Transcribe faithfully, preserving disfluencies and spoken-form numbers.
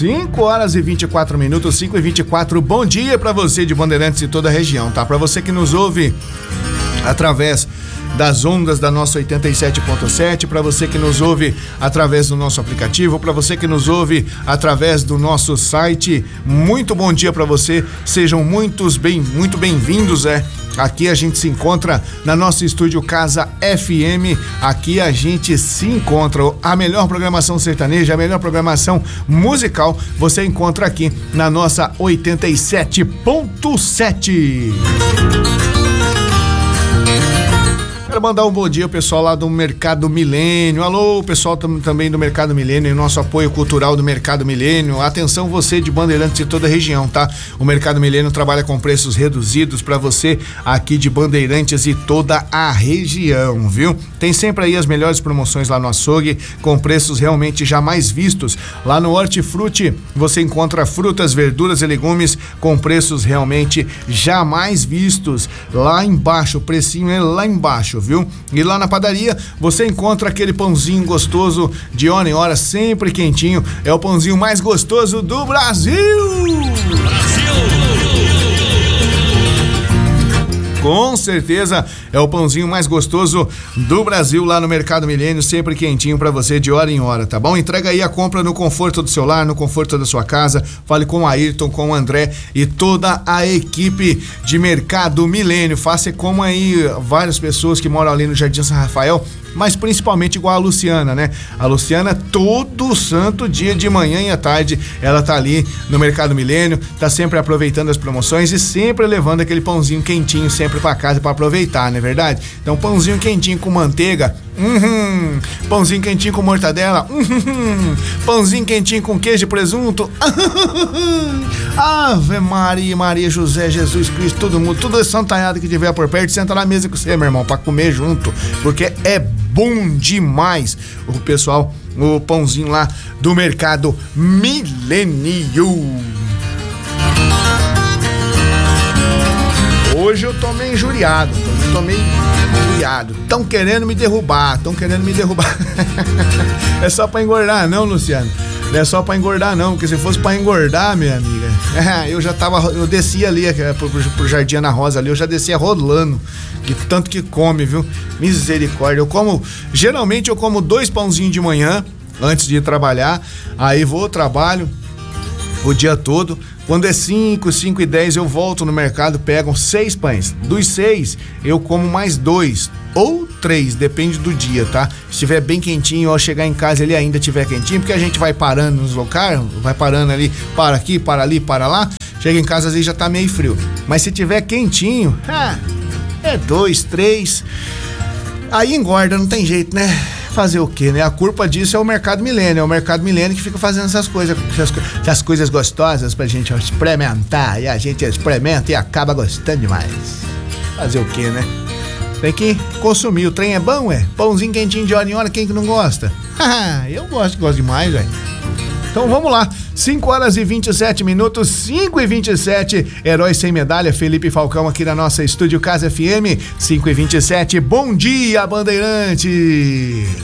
cinco horas e vinte e quatro minutos, cinco e vinte e quatro. Bom dia pra você de Bandeirantes e toda a região, tá? Pra você que nos ouve através das ondas da nossa oitenta e sete ponto sete, para você que nos ouve através do nosso aplicativo, para você que nos ouve através do nosso site, muito bom dia para você, sejam muitos bem, muito bem-vindos, é. Aqui a gente se encontra na nossa estúdio Casa F M, aqui a gente se encontra, a melhor programação sertaneja, a melhor programação musical, você encontra aqui na nossa oitenta e sete ponto sete. Quero mandar um bom dia ao pessoal lá do Mercado Milênio. Alô, pessoal tam, também do Mercado Milênio, nosso apoio cultural do Mercado Milênio. Atenção você de Bandeirantes de toda a região, tá? O Mercado Milênio trabalha com preços reduzidos para você aqui de Bandeirantes e toda a região, viu? Tem sempre aí as melhores promoções lá no açougue, com preços realmente jamais vistos. Lá no Hortifruti você encontra frutas, verduras e legumes com preços realmente jamais vistos. Lá embaixo, o precinho é lá embaixo, viu? E lá na padaria você encontra aquele pãozinho gostoso de hora em hora, sempre quentinho. É o pãozinho mais gostoso do Brasil! Brasil! Com certeza é o pãozinho mais gostoso do Brasil lá no Mercado Milênio, sempre quentinho pra você de hora em hora, tá bom? Entrega aí a compra no conforto do seu lar, no conforto da sua casa. Fale com o Ayrton, com o André e toda a equipe de Mercado Milênio. Faça como aí várias pessoas que moram ali no Jardim São Rafael, mas principalmente igual a Luciana, né? A Luciana, todo santo dia de manhã e à tarde, ela tá ali no Mercado Milênio, tá sempre aproveitando as promoções e sempre levando aquele pãozinho quentinho sempre pra casa pra aproveitar, não é verdade? Então, pãozinho quentinho com manteiga, uhum, pãozinho quentinho com mortadela, uhum, pãozinho quentinho com queijo e presunto, uhum, Ave Maria, Maria, José, Jesus Cristo, todo mundo, tudo esse santanhado que tiver por perto, senta na mesa com você, meu irmão, pra comer junto, porque é bom demais o pessoal, o pãozinho lá do Mercado Milênio. Hoje eu tô meio injuriado, eu tô meio injuriado. Tão querendo me derrubar, tão querendo me derrubar. É só pra engordar não, Luciano. Não é só pra engordar não, porque se fosse pra engordar, minha amiga, eu já tava, eu descia ali pro, pro Jardim Ana Rosa ali, eu já descia rolando, de tanto que come, viu? Misericórdia, eu como, geralmente eu como dois pãozinhos de manhã, antes de ir trabalhar, aí vou ao trabalho o dia todo. Quando é cinco, cinco e dez eu volto no mercado, pego seis pães. Dos seis, eu como mais dois ou três, depende do dia, tá? Se estiver bem quentinho, ao chegar em casa ele ainda estiver quentinho, porque a gente vai parando nos locais, vai parando ali, para aqui, para ali, para lá. Chega em casa às vezes já tá meio frio. Mas se tiver quentinho, ah, é dois, três. Aí engorda, não tem jeito, né? Fazer o quê, né? A culpa disso é o Mercado Milênio, é o Mercado Milênio que fica fazendo essas coisas, essas, essas coisas gostosas pra gente experimentar, e a gente experimenta e acaba gostando demais. Fazer o quê, né? Tem que consumir, o trem é bom, é? Pãozinho quentinho de hora em hora, quem que não gosta? Eu gosto, gosto demais, velho. Então vamos lá, cinco horas e vinte e sete minutos, cinco e vinte e sete, Herói Sem Medalha, Felipe Falcão aqui na nossa estúdio Casa F M, cinco e vinte e sete, bom dia, Bandeirantes!